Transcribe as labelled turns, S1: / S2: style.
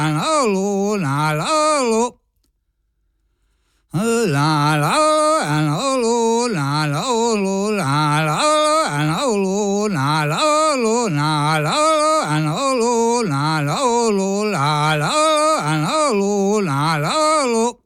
S1: lo, la la lo. La la and lo, la la lo, la la and lo, la la lo, la la and lo, la la lo, la la and lo, la la lo.